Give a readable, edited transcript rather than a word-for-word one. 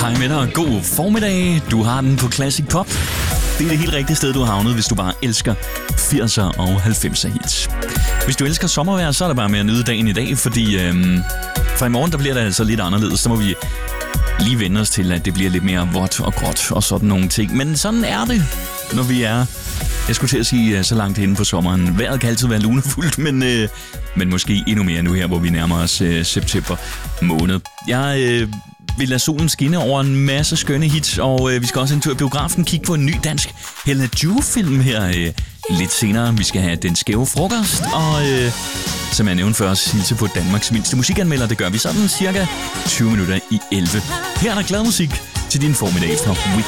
Hej med dig, god formiddag. Du har den på Classic Pop. Det er det helt rigtige sted, du har havnet, hvis du bare elsker 80'er og 90'er hits. Hvis du elsker sommervejr, så er det bare med at nyde dagen i dag, fordi fra i morgen der bliver det altså lidt anderledes. Så må vi lige vende os til, at det bliver lidt mere vådt og gråt og sådan nogle ting. Men sådan er det, når vi er... Jeg skulle til at sige så langt henne på sommeren. Vejret kan altid være lunefuldt, men måske endnu mere nu her, hvor vi nærmer os september måned. Jeg vil lade solen skinne over en masse skønne hits, og vi skal også en tur i biografen kigge på en ny dansk Helena Jue-film her lidt senere. Vi skal have Den Skæve Frokost, og som jeg nævnte før, hilse på Danmarks mindste musikanmelder. Det gør vi sådan cirka 20 minutter i 11. Her er der glad musik til din formiddag fra Whitney.